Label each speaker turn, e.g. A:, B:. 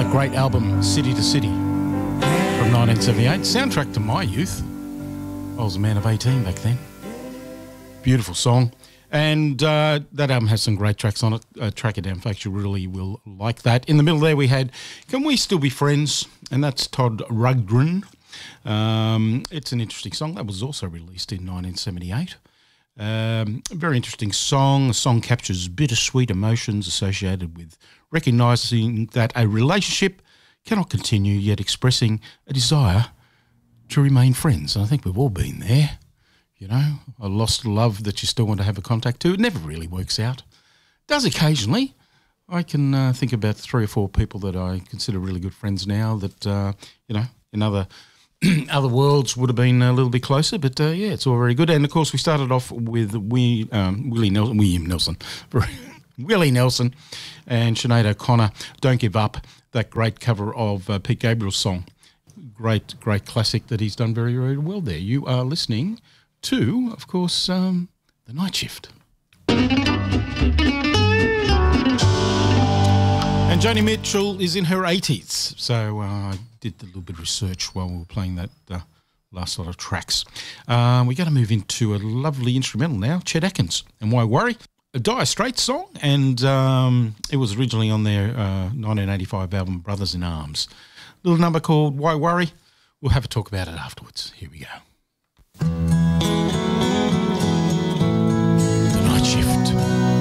A: Great album, City to City, from 1978. Soundtrack to my youth. I was a man of 18 back then. Beautiful song. And that album has some great tracks on it. Track it down, folks. You really will like that. In the middle there we had Can We Still Be Friends? And that's Todd Rundgren. It's an interesting song. That was also released in 1978. Very interesting song. The song captures bittersweet emotions associated with recognising that a relationship cannot continue, yet expressing a desire to remain friends. And I think we've all been there. You know, a lost love that you still want to have a contact to. It never really works out. Does occasionally. I can think about 3 or 4 people that I consider really good friends now that, you know, in other worlds would have been a little bit closer. But, yeah, it's all very good. And, of course, we started off with Willie Nelson and Sinead O'Connor, Don't Give Up, that great cover of Pete Gabriel's song. Great classic that he's done very, very well there. You are listening to, of course, The Night Shift. And Joni Mitchell is in her 80s, so I did a little bit of research while we were playing that last lot of tracks. We're going to move into a lovely instrumental now, Chet Atkins, and Why Worry? A Dire Straits song, and it was originally on their 1985 album Brothers in Arms. Little number called Why Worry? We'll have a talk about it afterwards. Here we go.